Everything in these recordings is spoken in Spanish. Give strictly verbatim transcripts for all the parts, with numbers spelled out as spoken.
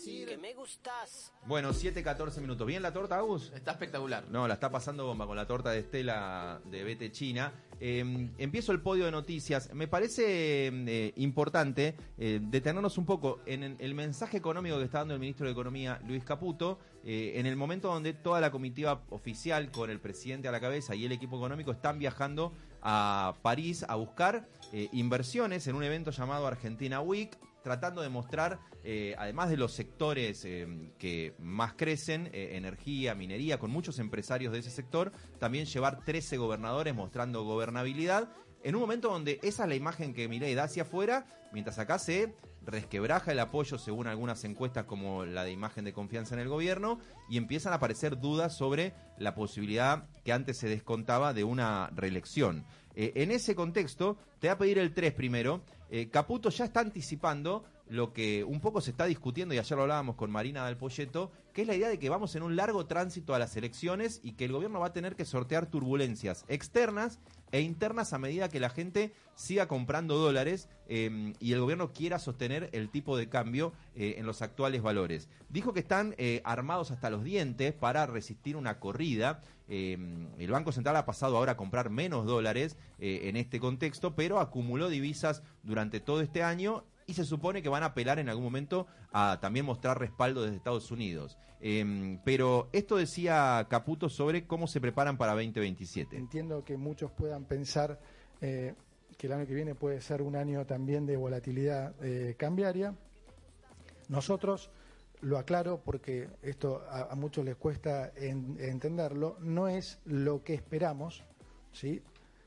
decir que me gustas. Bueno, siete catorce minutos. ¿Bien la torta, Agus? Está espectacular. No, la está pasando bomba con la torta de Estela de Vete China. Eh, empiezo el podio de noticias. Me parece eh, importante eh, detenernos un poco en el mensaje económico que está dando el ministro de Economía, Luis Caputo, eh, en el momento donde toda la comitiva oficial, con el presidente a la cabeza y el equipo económico, están viajando a París a buscar eh, inversiones en un evento llamado Argentina Week, tratando de mostrar, eh, además de los sectores eh, que más crecen, eh, energía, minería, con muchos empresarios de ese sector, también llevar trece gobernadores mostrando gobernabilidad, en un momento donde esa es la imagen que Milei da hacia afuera, mientras acá se resquebraja el apoyo según algunas encuestas como la de imagen de confianza en el gobierno, y empiezan a aparecer dudas sobre la posibilidad que antes se descontaba de una reelección. Eh, en ese contexto, te voy a pedir el tres primero. Eh, Caputo ya está anticipando lo que un poco se está discutiendo, y ayer lo hablábamos con Marina del Poyeto, que es la idea de que vamos en un largo tránsito a las elecciones y que el gobierno va a tener que sortear turbulencias externas e internas a medida que la gente siga comprando dólares eh, y el gobierno quiera sostener el tipo de cambio eh, en los actuales valores. Dijo que están eh, armados hasta los dientes para resistir una corrida. Eh, el Banco Central ha pasado ahora a comprar menos dólares eh, en este contexto, pero acumuló divisas durante todo este año y se supone que van a apelar en algún momento a también mostrar respaldo desde Estados Unidos. Eh, pero esto decía Caputo sobre cómo se preparan para veinte veintisiete. Entiendo que muchos puedan pensar eh, que el año que viene puede ser un año también de volatilidad eh, cambiaria. Nosotros, lo aclaro porque esto a, a muchos les cuesta en, entenderlo, no es lo que esperamos, ¿sí?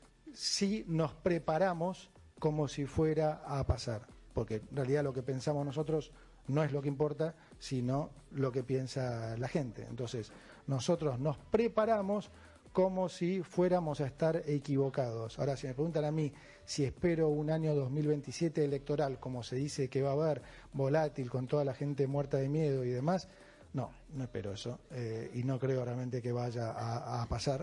Sí nos preparamos como si fuera a pasar, porque en realidad lo que pensamos nosotros no es lo que importa, sino lo que piensa la gente. Entonces, nosotros nos preparamos como si fuéramos a estar equivocados. Ahora, si me preguntan a mí si espero un año dos mil veintisiete electoral, como se dice que va a haber, volátil, con toda la gente muerta de miedo y demás, no, no espero eso, eh, y no creo realmente que vaya a, a pasar.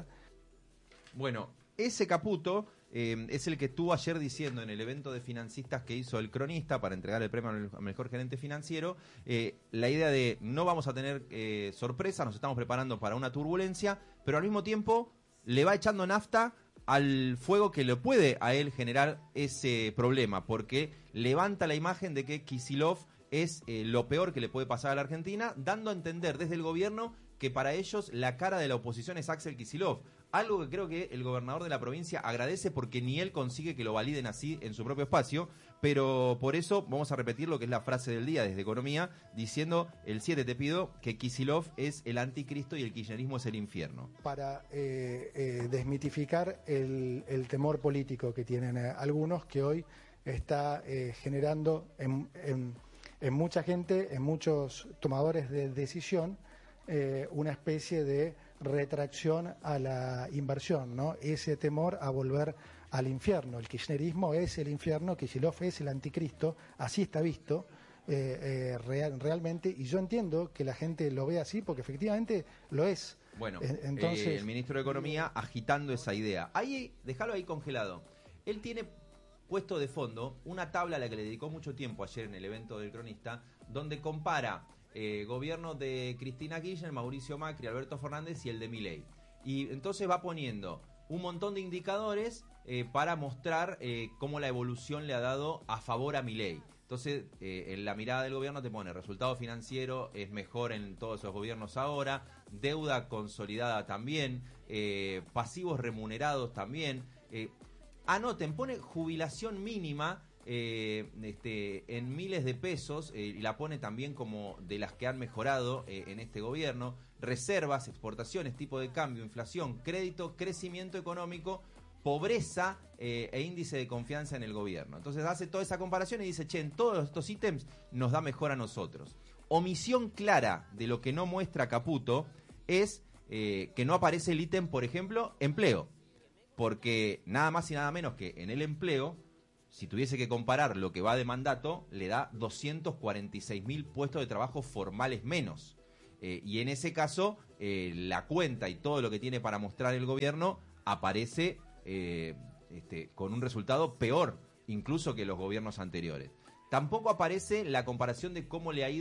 Bueno, ese Caputo eh, es el que estuvo ayer diciendo en el evento de financistas que hizo el Cronista para entregar el premio al mejor gerente financiero, eh, la idea de no vamos a tener eh, sorpresa, nos estamos preparando para una turbulencia, pero al mismo tiempo le va echando nafta al fuego que le puede a él generar ese problema, porque levanta la imagen de que Kicillof es eh, lo peor que le puede pasar a la Argentina, dando a entender desde el gobierno que para ellos la cara de la oposición es Axel Kicillof, algo que creo que el gobernador de la provincia agradece porque ni él consigue que lo validen así en su propio espacio, pero por eso vamos a repetir lo que es la frase del día desde Economía, diciendo el siete te pido que Kicillof es el anticristo y el kirchnerismo es el infierno. Para eh, eh, desmitificar el, el temor político que tienen eh, algunos, que hoy está eh, generando en, en, en mucha gente, en muchos tomadores de decisión, eh, una especie de retracción a la inversión, ¿no? Ese temor a volver al infierno. El kirchnerismo es el infierno, Kicillof es el anticristo, así está visto eh, eh, real, realmente, y yo entiendo que la gente lo ve así porque efectivamente lo es. Bueno, entonces eh, el ministro de Economía agitando esa idea. Ahí, déjalo ahí congelado. Él tiene puesto de fondo una tabla a la que le dedicó mucho tiempo ayer en el evento del Cronista, donde compara Eh, gobierno de Cristina Kirchner, Mauricio Macri, Alberto Fernández y el de Milei. Y entonces va poniendo un montón de indicadores eh, para mostrar eh, cómo la evolución le ha dado a favor a Milei. Entonces, eh, en la mirada del gobierno te pone resultado financiero es mejor en todos esos gobiernos ahora, deuda consolidada también, eh, pasivos remunerados también. Eh, anoten, pone jubilación mínima Eh, este, en miles de pesos, eh, y la pone también como de las que han mejorado eh, en este gobierno, reservas, exportaciones, tipo de cambio, inflación, crédito, crecimiento económico, pobreza eh, e índice de confianza en el gobierno. Entonces hace toda esa comparación y dice, che, en todos estos ítems nos da mejor a nosotros. Omisión clara de lo que no muestra Caputo es eh, que no aparece el ítem, por ejemplo, empleo, porque nada más y nada menos que en el empleo, si tuviese que comparar lo que va de mandato, le da doscientos cuarenta y seis mil puestos de trabajo formales menos. Eh, y en ese caso, eh, la cuenta y todo lo que tiene para mostrar el gobierno aparece eh, este, con un resultado peor incluso que los gobiernos anteriores. Tampoco aparece la comparación de cómo le ha ido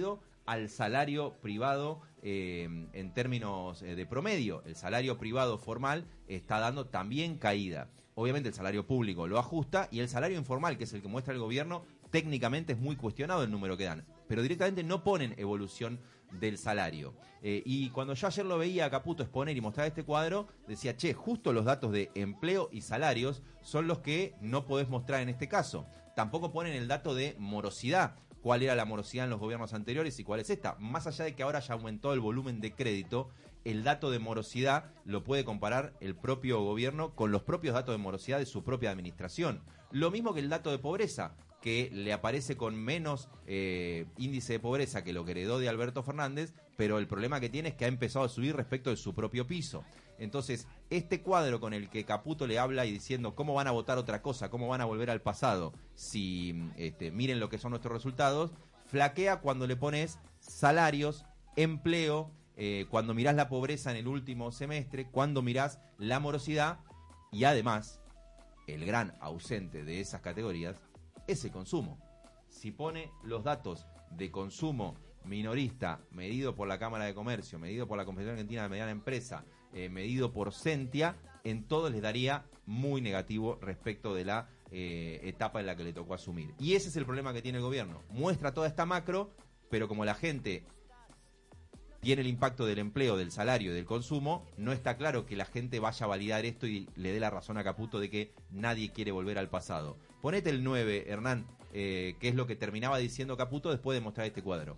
al salario privado eh, en términos eh, de promedio. El salario privado formal está dando también caída. Obviamente el salario público lo ajusta y el salario informal, que es el que muestra el gobierno, técnicamente es muy cuestionado el número que dan, pero directamente no ponen evolución del salario. Eh, y cuando yo ayer lo veía a Caputo exponer y mostrar este cuadro, decía, che, justo los datos de empleo y salarios son los que no podés mostrar en este caso. Tampoco ponen el dato de morosidad, cuál era la morosidad en los gobiernos anteriores y cuál es esta. Más allá de que ahora ya aumentó el volumen de crédito, el dato de morosidad lo puede comparar el propio gobierno con los propios datos de morosidad de su propia administración. Lo mismo que el dato de pobreza, que le aparece con menos eh, índice de pobreza que lo que heredó de Alberto Fernández, pero el problema que tiene es que ha empezado a subir respecto de su propio piso. Entonces, este cuadro con el que Caputo le habla y diciendo cómo van a votar otra cosa, cómo van a volver al pasado, si este, miren lo que son nuestros resultados, flaquea cuando le pones salarios, empleo, eh, cuando mirás la pobreza en el último semestre, cuando mirás la morosidad y además, el gran ausente de esas categorías es el consumo. Si pone los datos de consumo minorista medido por la Cámara de Comercio, medido por la Confederación Argentina de Mediana Empresa, eh, medido por Sentia, en todo les daría muy negativo respecto de la eh, etapa en la que le tocó asumir. Y ese es el problema que tiene el gobierno. Muestra toda esta macro, pero como la gente tiene el impacto del empleo, del salario y del consumo, no está claro que la gente vaya a validar esto y le dé la razón a Caputo de que nadie quiere volver al pasado. Ponete el nueve, Hernán, eh, que es lo que terminaba diciendo Caputo después de mostrar este cuadro.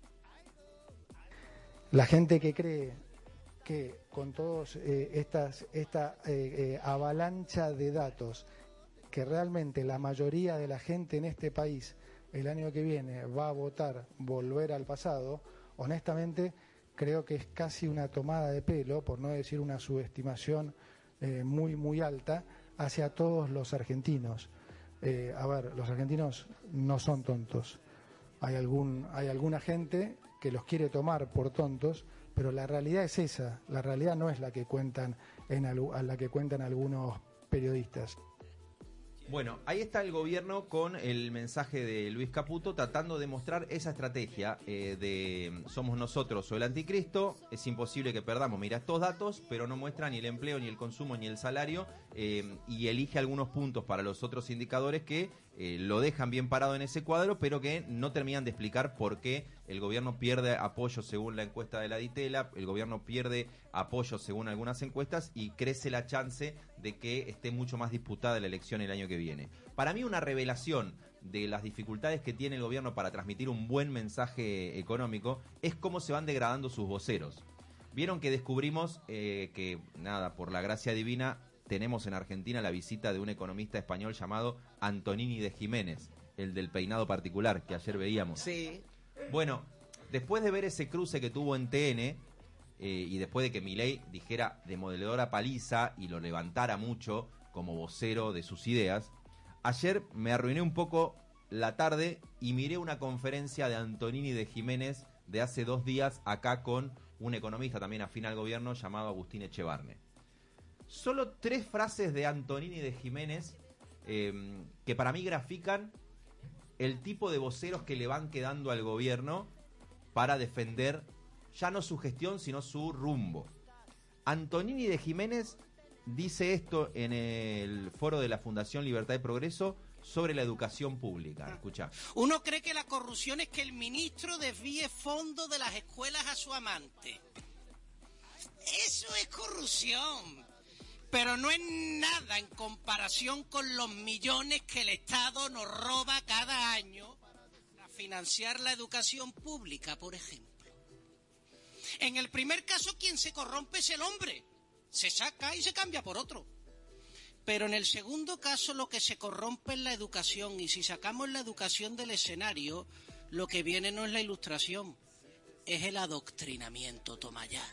La gente que cree que con todos eh, estas esta eh, eh, avalancha de datos, que realmente la mayoría de la gente en este país el año que viene va a votar volver al pasado, honestamente creo que es casi una tomada de pelo, por no decir una subestimación eh, muy muy alta hacia todos los argentinos. Eh, a ver, los argentinos no son tontos. Hay algún hay alguna gente que los quiere tomar por tontos, pero la realidad es esa. La realidad no es la que cuentan en a la que cuentan algunos periodistas. Bueno, ahí está el gobierno con el mensaje de Luis Caputo tratando de mostrar esa estrategia eh, de somos nosotros o el anticristo, es imposible que perdamos. Mira estos datos, pero no muestra ni el empleo, ni el consumo, ni el salario eh, y elige algunos puntos para los otros indicadores que eh, lo dejan bien parado en ese cuadro, pero que no terminan de explicar por qué el gobierno pierde apoyo según la encuesta de la Ditela, el gobierno pierde apoyo según algunas encuestas y crece la chance de que esté mucho más disputada la elección el año que viene. Para mí una revelación de las dificultades que tiene el gobierno para transmitir un buen mensaje económico es cómo se van degradando sus voceros. Vieron que descubrimos eh, que, nada, por la gracia divina, tenemos en Argentina la visita de un economista español llamado Antonini de Jiménez, el del peinado particular que ayer veíamos. Sí. Bueno, después de ver ese cruce que tuvo en T N eh, y después de que Milei dijera demoledora paliza y lo levantara mucho como vocero de sus ideas, ayer me arruiné un poco la tarde y miré una conferencia de Antonini de Jiménez de hace dos días acá con un economista también afín al gobierno llamado Agustín Echevarne. Solo tres frases de Antonini de Jiménez eh, que para mí grafican el tipo de voceros que le van quedando al gobierno para defender ya no su gestión, sino su rumbo. Antonini de Jiménez dice esto en el foro de la Fundación Libertad y Progreso sobre la educación pública. Escucha. Uno cree que la corrupción es que el ministro desvíe fondos de las escuelas a su amante. Eso es corrupción. Pero no es nada en comparación con los millones que el Estado nos roba cada año para financiar la educación pública, por ejemplo. En el primer caso, quien se corrompe es el hombre. Se saca y se cambia por otro. Pero en el segundo caso, lo que se corrompe es la educación. Y si sacamos la educación del escenario, lo que viene no es la ilustración, es el adoctrinamiento, toma ya.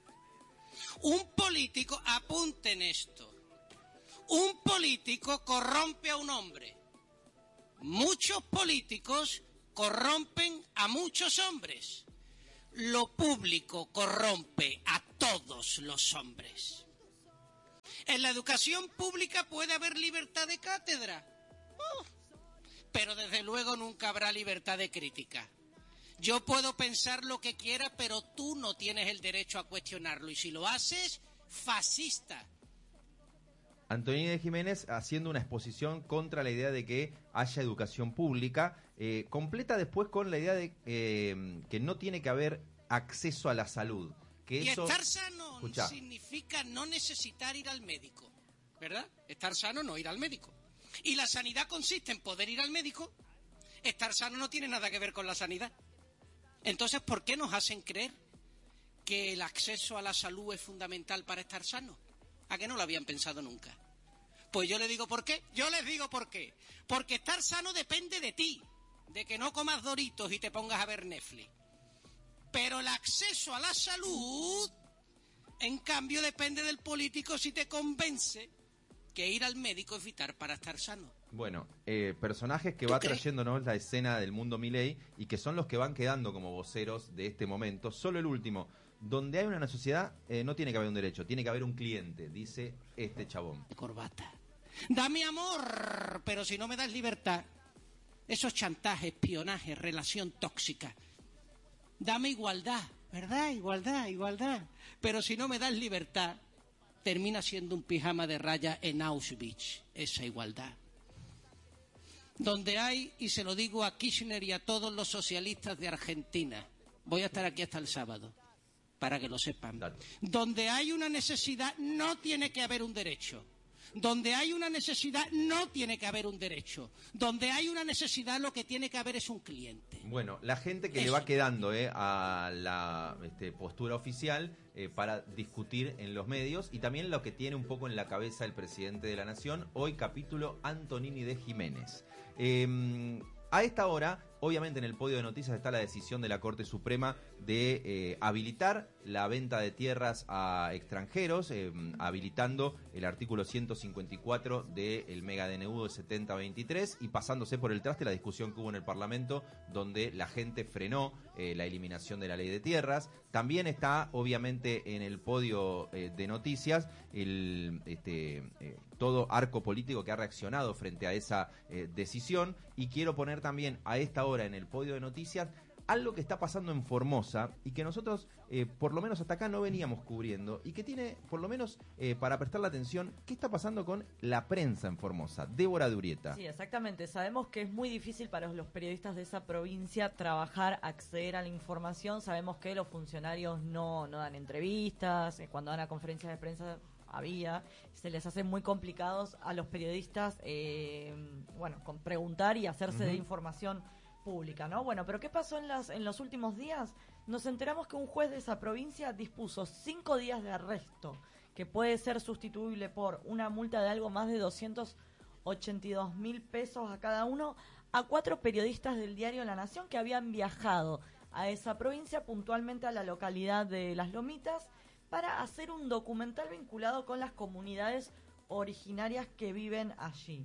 Un político, apunten esto, un político corrompe a un hombre. Muchos políticos corrompen a muchos hombres. Lo público corrompe a todos los hombres. En la educación pública puede haber libertad de cátedra, uh, pero desde luego nunca habrá libertad de crítica. Yo puedo pensar lo que quiera, pero tú no tienes el derecho a cuestionarlo. Y si lo haces, fascista. Antonini de Jiménez haciendo una exposición contra la idea de que haya educación pública, eh, completa después con la idea de eh, que no tiene que haber acceso a la salud. Que y eso... estar sano Escuchá. significa no necesitar ir al médico, ¿verdad? Estar sano no ir al médico. Y la sanidad consiste en poder ir al médico. Estar sano no tiene nada que ver con la sanidad. Entonces, ¿por qué nos hacen creer que el acceso a la salud es fundamental para estar sano? ¿A qué no lo habían pensado nunca? Pues yo les digo por qué. Yo les digo por qué. Porque estar sano depende de ti, de que no comas Doritos y te pongas a ver Netflix. Pero el acceso a la salud, en cambio, depende del político si te convence que ir al médico es vital para estar sano. Bueno, eh, personajes que va trayéndonos la escena del mundo Milei y que son los que van quedando como voceros de este momento. Solo el último. Donde hay una sociedad, eh, no tiene que haber un derecho, tiene que haber un cliente, dice este chabón. Corbata. Dame amor, pero si no me das libertad. Esos chantajes, espionaje, relación tóxica. Dame igualdad, ¿verdad? Igualdad, igualdad. Pero si no me das libertad, termina siendo un pijama de raya en Auschwitz, esa igualdad. Donde hay, y se lo digo a Kirchner y a todos los socialistas de Argentina, voy a estar aquí hasta el sábado, para que lo sepan. Dale. Donde hay una necesidad, no tiene que haber un derecho. Donde hay una necesidad, no tiene que haber un derecho. Donde hay una necesidad, lo que tiene que haber es un cliente. Bueno, la gente que Eso. le va quedando eh, a la este, postura oficial eh, para discutir en los medios y también lo que tiene un poco en la cabeza el presidente de la Nación, hoy capítulo Antonini de Jiménez. Eh, a esta hora, obviamente en el podio de noticias está la decisión de la Corte Suprema de eh, habilitar la venta de tierras a extranjeros, eh, habilitando el artículo ciento cincuenta y cuatro del mega D N U de setenta veintitrés y pasándose por el traste la discusión que hubo en el Parlamento donde la gente frenó eh, la eliminación de la ley de tierras. También está obviamente en el podio eh, de noticias el este eh, todo arco político que ha reaccionado frente a esa eh, decisión, y quiero poner también a esta hora en el podio de noticias algo que está pasando en Formosa y que nosotros, eh, por lo menos hasta acá, no veníamos cubriendo y que tiene, por lo menos, eh, para prestarle atención, ¿qué está pasando con la prensa en Formosa? Débora Durieta. Sí, exactamente. Sabemos que es muy difícil para los periodistas de esa provincia trabajar, acceder a la información. Sabemos que los funcionarios no, no dan entrevistas, eh, cuando dan a conferencias de prensa había, se les hace muy complicados a los periodistas, eh, bueno, con preguntar y hacerse uh-huh. de información pública, ¿no? Bueno, pero ¿qué pasó en, las, en los últimos días? Nos enteramos que un juez de esa provincia dispuso cinco días de arresto, que puede ser sustituible por una multa de algo más de doscientos ochenta y dos mil pesos a cada uno, a cuatro periodistas del diario La Nación que habían viajado a esa provincia, puntualmente a la localidad de Las Lomitas, para hacer un documental vinculado con las comunidades originarias que viven allí.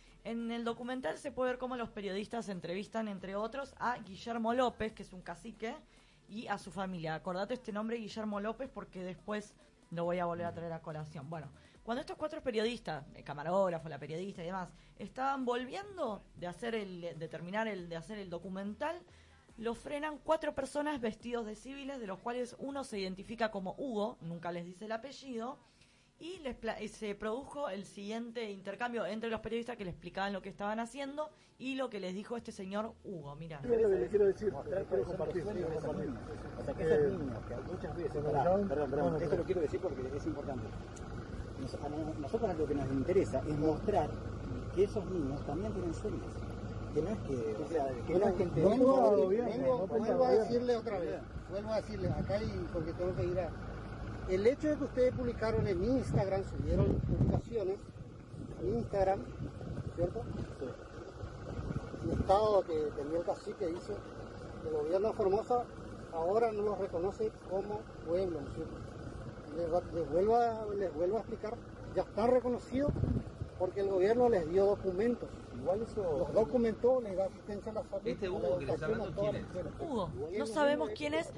En el documental se puede ver cómo los periodistas entrevistan, entre otros, a Guillermo López, que es un cacique, y a su familia. Acordate este nombre, Guillermo López, porque después lo voy a volver a traer a colación. Bueno, cuando estos cuatro periodistas, el camarógrafo, la periodista y demás, estaban volviendo de hacer el, de terminar el, de hacer el documental, lo frenan cuatro personas vestidos de civiles, de los cuales uno se identifica como Hugo, nunca les dice el apellido, y les pla- se produjo el siguiente intercambio entre los periodistas que le explicaban lo que estaban haciendo y lo que les dijo este señor Hugo. Mirá. Quiero, quiero decir, quiero compartir, quiero compartir. O sea, que esos niños que muchas veces, perdón, perdón, perdón, esto lo quiero decir porque es importante. Nos, a nosotros lo que nos interesa es mostrar que esos niños también tienen sueños. Que no es que, o sea, que no es que te vengo, vengo, vuelvo a decirle otra vez, vuelvo a decirle acá y porque tengo que ir a... El hecho de que ustedes publicaron en Instagram, subieron publicaciones en Instagram, ¿cierto? Sí. El estado que tenía el cacique dice que el gobierno de Formosa ahora no los reconoce como pueblo, ¿cierto? Les, les, vuelvo a, les vuelvo a explicar, ya están reconocidos porque el gobierno les dio documentos. Igual eso los documentó, les da asistencia a la salud. Este Hugo que le está hablando, ¿quién es? Hugo, no sabemos quién es.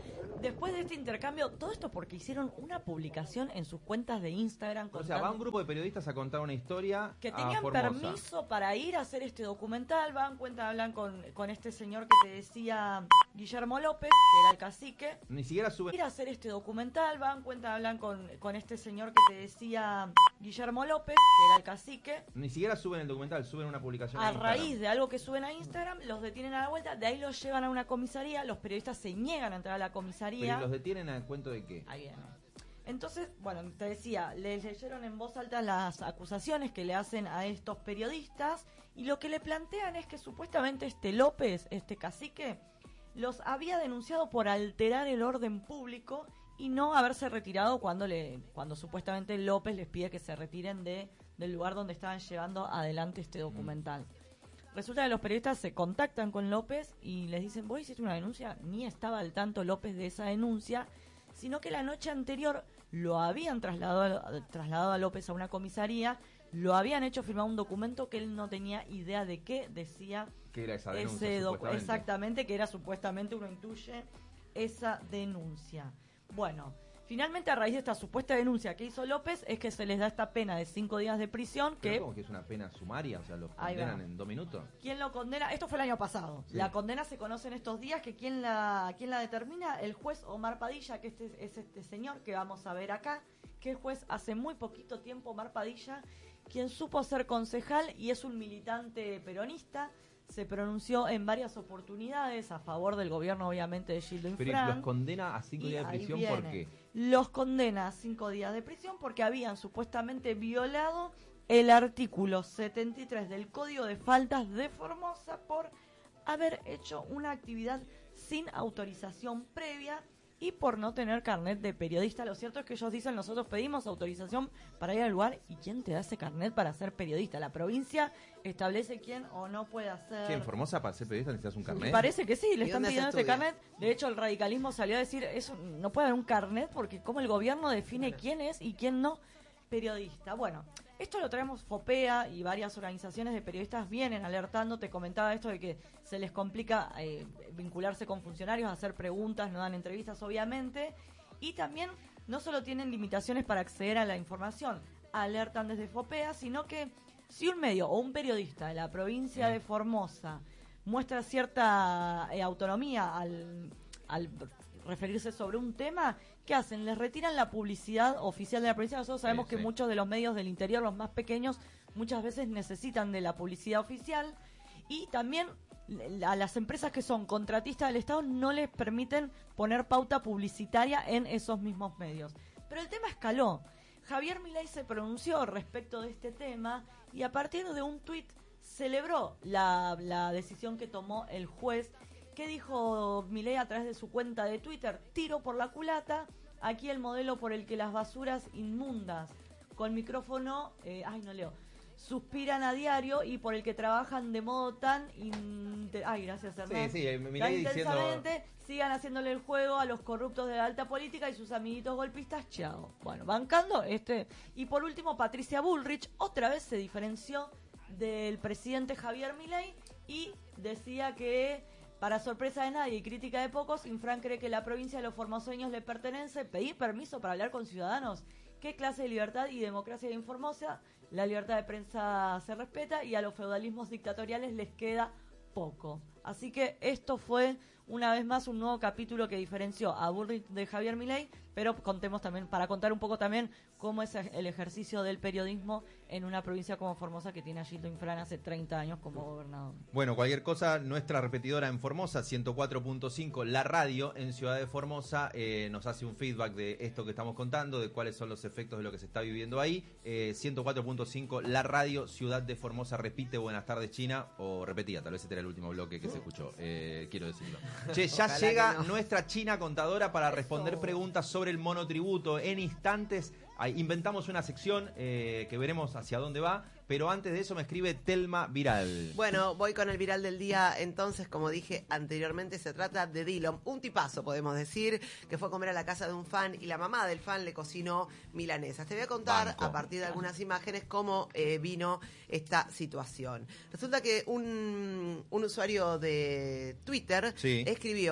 Después de este intercambio, todo esto porque hicieron una publicación en sus cuentas de Instagram. O sea, va un grupo de periodistas a contar una historia que a tenían Formosa. permiso para ir a hacer este documental. Van, cuenta, hablan con, con este señor que te decía Guillermo López, que era el cacique. Ni siquiera suben. Ir a hacer este documental. Van, cuenta, hablan con, con este señor que te decía Guillermo López, que era el cacique. Ni siquiera suben el documental, suben una publicación A en Instagram. raíz de algo que suben a Instagram, los detienen a la vuelta. De ahí los llevan a una comisaría. Los periodistas se niegan a entrar a la comisaría. Pero los detienen a cuento de qué. Ahí viene. Entonces, bueno, te decía, les leyeron en voz alta las acusaciones que le hacen a estos periodistas y lo que le plantean es que supuestamente este López, este cacique, los había denunciado por alterar el orden público y no haberse retirado cuando le cuando supuestamente López les pide que se retiren de del lugar donde estaban llevando adelante este documental. Resulta que los periodistas se contactan con López y les dicen, ¿vos hiciste una denuncia? Ni estaba al tanto López de esa denuncia, sino que la noche anterior lo habían trasladado, trasladado a López a una comisaría, lo habían hecho firmar un documento que él no tenía idea de qué decía. ¿Qué era esa denuncia, ese docu- supuestamente? Exactamente, que era supuestamente, uno intuye, esa denuncia. Bueno, finalmente a raíz de esta supuesta denuncia que hizo López es que se les da esta pena de cinco días de prisión. Pero que ¿cómo que es una pena sumaria? O sea, los Ahí condenan va. en dos minutos. ¿Quién lo condena? Esto fue el año pasado. Sí. La condena se conoce en estos días, que quién la quién la determina, el juez Omar Padilla, que este es este señor que vamos a ver acá, que es juez hace muy poquito tiempo, Omar Padilla, quien supo ser concejal y es un militante peronista. Se pronunció en varias oportunidades a favor del gobierno, obviamente, de Gildo Pero Infran. los condena a cinco Y días de ahí prisión, viene. ¿por qué? Los condena a cinco días de prisión porque habían supuestamente violado el artículo setenta y tres del Código de Faltas de Formosa por haber hecho una actividad sin autorización previa y por no tener carnet de periodista. Lo cierto es que ellos dicen, nosotros pedimos autorización para ir al lugar. ¿Y quién te da ese carnet para ser periodista? La provincia establece quién o no puede hacer... Che, en Formosa para ser periodista necesitas un carnet. Parece que sí, le ¿Y están dónde se pidiendo este estudia? carnet. De hecho, el radicalismo salió a decir, eso no puede haber un carnet porque como el gobierno define quién es y quién no periodista. Bueno, esto lo traemos FOPEA y varias organizaciones de periodistas vienen alertando. Te comentaba esto de que se les complica eh, vincularse con funcionarios, hacer preguntas, no dan entrevistas, obviamente. Y también no solo tienen limitaciones para acceder a la información, alertan desde FOPEA, sino que si un medio o un periodista de la provincia de Formosa muestra cierta eh, autonomía al, al referirse sobre un tema, ¿qué hacen? Les retiran la publicidad oficial de la provincia. Nosotros sabemos Sí, que sí. muchos de los medios del interior, los más pequeños, muchas veces necesitan de la publicidad oficial y también l- a las empresas que son contratistas del Estado no les permiten poner pauta publicitaria en esos mismos medios. Pero el tema escaló. Javier Milei se pronunció respecto de este tema y a partir de un tuit celebró la, la decisión que tomó el juez. ¿Qué dijo Milei a través de su cuenta de Twitter? Tiro por la culata, aquí el modelo por el que las basuras inmundas con micrófono, eh, ay no leo, suspiran a diario y por el que trabajan de modo tan, inte- ay gracias Hernán, Sí, sí, eh, tan Milei diciendo... intensamente, sigan haciéndole el juego a los corruptos de la alta política y sus amiguitos golpistas, chao. Bueno, bancando este. Y por último, Patricia Bullrich otra vez se diferenció del presidente Javier Milei y decía que, para sorpresa de nadie y crítica de pocos, Infran cree que la provincia de los formoseños le pertenece. Pedir permiso para hablar con ciudadanos. ¿Qué clase de libertad y democracia hay en Formosa? La libertad de prensa se respeta y a los feudalismos dictatoriales les queda poco. Así que esto fue una vez más un nuevo capítulo que diferenció a Bullrich de Javier Milei, pero contemos también, para contar un poco también cómo es el ejercicio del periodismo en una provincia como Formosa que tiene a Gildo Infran hace treinta años como gobernador. Bueno, cualquier cosa, nuestra repetidora en Formosa, ciento cuatro punto cinco, la radio en Ciudad de Formosa, eh, nos hace un feedback de esto que estamos contando, de cuáles son los efectos de lo que se está viviendo ahí. Eh, ciento cuatro punto cinco, la radio, Ciudad de Formosa, repite Buenas tardes China, o repetía, tal vez este era el último bloque que se escuchó, eh, quiero decirlo. Che, ya Ojalá llega que no. nuestra China contadora para Eso. responder preguntas sobre el monotributo. En instantes ahí inventamos una sección eh, que veremos hacia dónde va, pero antes de eso me escribe Telma Viral. Bueno, voy con el viral del día. Entonces, como dije anteriormente, se trata de Dylan, un tipazo, podemos decir, que fue a comer a la casa de un fan y la mamá del fan le cocinó milanesas. Te voy a contar, Banco. a partir de algunas imágenes, cómo eh, vino esta situación. Resulta que un, un usuario de Twitter Sí. escribió: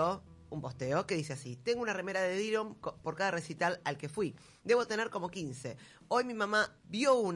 un posteo que dice así: tengo una remera de Dillom por cada recital al que fui. Debo tener como quince. Hoy mi mamá vio una